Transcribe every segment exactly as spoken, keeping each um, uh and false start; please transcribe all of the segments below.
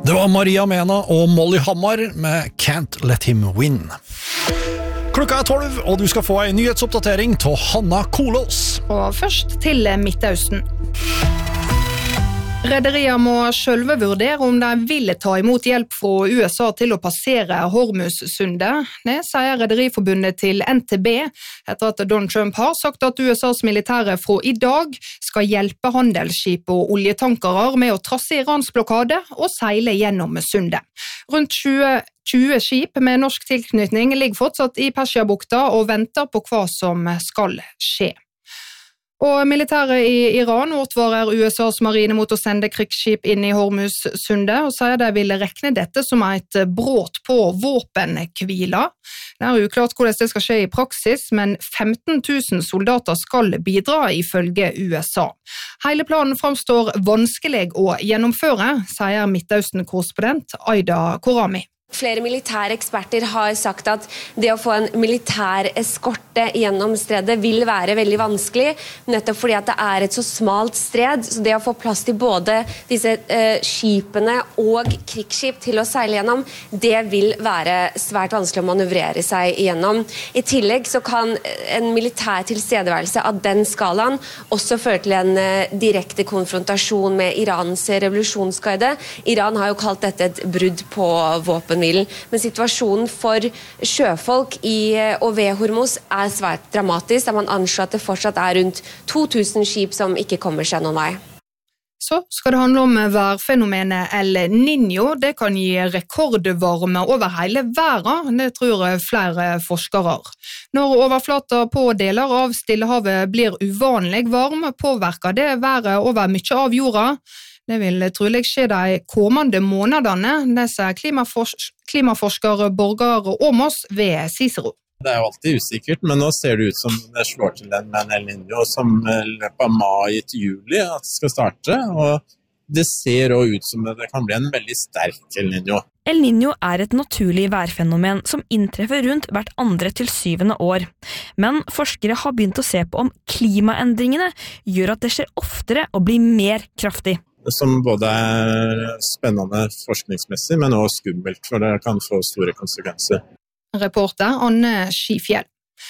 Det var Maria Mena og Molly Hammar med Can't Let Him Win. Klokka er tolv, og du skal få en nyhetsoppdatering til Hanna Kolås. Og først til Midtøsten. Rederier må selv vurdere om de vil ta imot hjelp fra U S A til å passere Hormuz-sundet. Det sier Rederiforbundet til N T B, etter at Donald Trump har sagt at U S A's militære fra i dag skal hjelpe handelsskip og oljetankere med å trasse Irans blokade og seile gjennom sundet. Rundt tjue skip med norsk tilknytning ligger fortsatt i Persiabukta og venter på hva som skal skje. Og militæret i Iran advarer U S A's marine mot å sende krigsskip inn i Hormuz-sundet og sier de vil rekne dette som et brudd på våpenhvila. Det er uklart hvordan det skal skje i praksis, men femten tusen soldater skal bidra ifølge U S A. Hele planen framstår vanskelig å gjennomføre, sier Midtøsten-korrespondent Aida Korami. Flere militære eksperter har sagt at det å få en militær eskorte gjennom stredet vil være veldig vanskelig, nettopp fordi at det er et så smalt stred, så det å få plass til både disse eh, skipene og krigsskip til å seile gjennom, det vil være svært vanskelig å manøvrere seg gjennom. I tillegg så kan en militær tilstedeværelse av den skalaen også føre til en eh, direkte konfrontasjon med Irans revolusjonsgarde. Iran har jo kalt dette et brudd på våpen. Men situasjonen for sjøfolk i og ved Hormuz er svært dramatisk, da man anslår at det fortsatt er rundt to tusen skip som ikke kommer seg noen vei. Så skal det handle om værfenomenet El Niño. Det kan gi rekordvarme over hele verden, det tror flere forskere. Når overflaten på deler av Stillehavet blir uvanlig varm, påvirker det været over mye av jorda. Det vil trolig skje de kommende månedene, det sier klimafors- klimaforsker Borgar Åmås ved Cicero. Det er jo alltid usikkert, men nå ser det ut som det slår til den med en El Niño som løper av mai til juli at skal starte, og det ser også ut som det kan bli en veldig sterk El Niño. El Niño er et naturlig værfenomen som inntreffer rundt hvert andre til syvende år. Men forskere har begynt å se på om klimaendringene gjør at det skjer oftere og blir mer kraftig. Som både er spennende forskningsmessig, men også skummelt, for det kan få store konsekvenser. Reporter Anne Skifjell.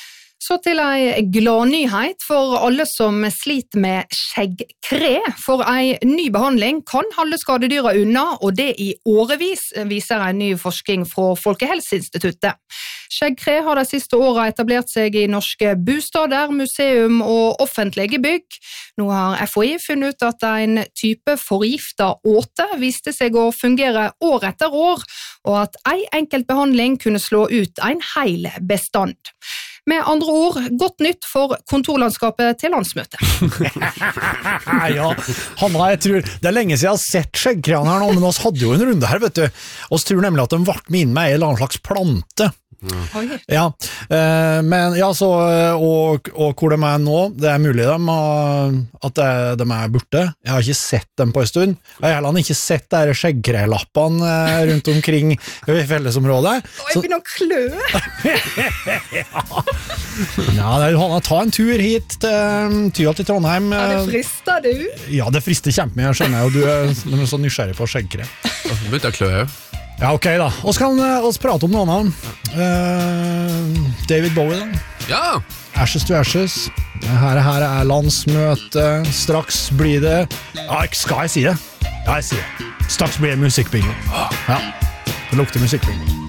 Så til en gladnyhet for alle som sliter med skjeggkre. For en ny behandling kan holde skadedyra unna, og det i årevis, viser en ny forskning fra Folkehelseinstituttet. Skjeggkre har de siste årene etablert seg i norske bostader, museum og offentlige bygg. Nå har F H I funnet ut at en type forgiftet åte viste seg å fungere år etter år, og at en enkelt behandling kunne slå ut en hel bestand. Med andre ord, godt nytt for kontorlandskapet til landsmøtet. Ja, Hanna, jeg tror, det er lenge siden jeg har sett skjeggkreene her nå, men oss hadde jo en runde her, vet du. Oss tror nemlig at de ble med inn med en eller annen slags plante. Mm. Ja, eh, men ja, så, og, og hvor de er nå, det er mulig de har, at det, de er borte. Jeg har ikke sett dem på en stund. Jeg har heller ikke sett de skjeggkrelappene rundt omkring i fellesområdet. Å, jeg begynner å klø! Ja, ja det er, Hanna, ta en tur hit til Tyholt i Trondheim. Ja, det frister du? Ja, det frister kjempe, jeg skjønner jo, du er, du er så nysgjerrig på skjeggkre. Begynte å klø, jo. Ja, ok da. Og så kan vi prate om noe annet. Uh, David Bowie da. Ja! Ashes to Ashes. Her, her er landsmøte. Straks blir det... Ja, skal jeg si det? Ja, jeg sier det. Straks blir det musikkbingo. Ja, det lukter musikkbingo.